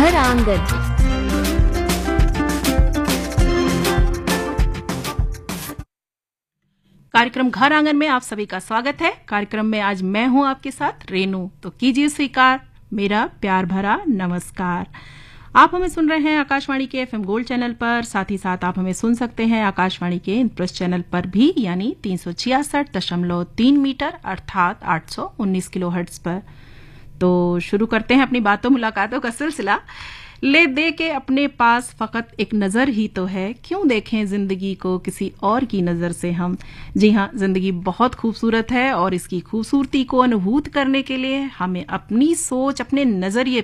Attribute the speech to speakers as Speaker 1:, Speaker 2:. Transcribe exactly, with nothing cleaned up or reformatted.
Speaker 1: घर आंगन।
Speaker 2: कार्यक्रम घर आंगन में आप सभी का स्वागत है। कार्यक्रम में आज मैं हूं आपके साथ रेनू। तो कीजिए स्वीकार मेरा प्यार भरा नमस्कार। आप हमें सुन रहे हैं आकाशवाणी के एफएम गोल्ड चैनल पर, साथ ही साथ आप हमें सुन सकते हैं आकाशवाणी के इंप्रेस चैनल पर भी, यानी तीन सौ छियासठ दशमलव तीन मीटर अर्थात आठ सौ उन्नीस किलो हर्ट्ज पर। तो शुरू करते हैं अपनी बातों मुलाकातों का सिलसिला। ले दे के अपने पास फकत एक नजर ही तो है, क्यों देखें जिंदगी को किसी और की नजर से हम। जी हाँ, जिंदगी बहुत खूबसूरत है और इसकी खूबसूरती को अनुभूत करने के लिए हमें अपनी सोच, अपने नजरिए